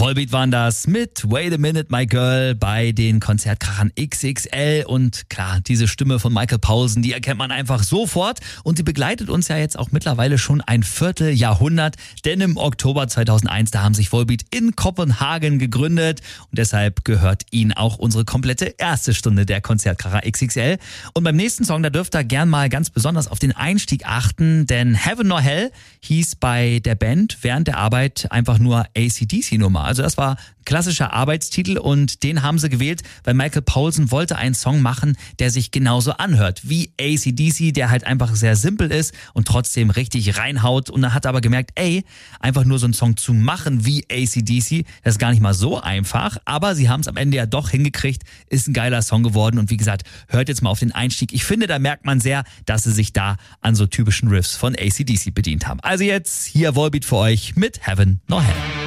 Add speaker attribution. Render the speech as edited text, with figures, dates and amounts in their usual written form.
Speaker 1: Volbeat waren das mit Wait a Minute My Girl bei den Konzertkrachern XXL und klar, diese Stimme von Michael Poulsen, die erkennt man einfach sofort und die begleitet uns ja jetzt auch mittlerweile schon ein Vierteljahrhundert, denn im Oktober 2001, da haben sich Volbeat in Kopenhagen gegründet und deshalb gehört ihnen auch unsere komplette erste Stunde der Konzertkracher XXL und beim nächsten Song, da dürft ihr gern mal ganz besonders auf den Einstieg achten, denn Heaven nor Hell hieß bei der Band während der Arbeit einfach nur AC/DC-Nummer. Also das war klassischer Arbeitstitel und den haben sie gewählt, weil Michael Poulsen wollte einen Song machen, der sich genauso anhört wie AC/DC, der halt einfach sehr simpel ist und trotzdem richtig reinhaut und er hat aber gemerkt, einfach nur so einen Song zu machen wie AC/DC, das ist gar nicht mal so einfach, aber sie haben es am Ende ja doch hingekriegt, ist ein geiler Song geworden und wie gesagt, hört jetzt mal auf den Einstieg. Ich finde, da merkt man sehr, dass sie sich da an so typischen Riffs von AC/DC bedient haben. Also jetzt hier Volbeat für euch mit Heaven nor Hell.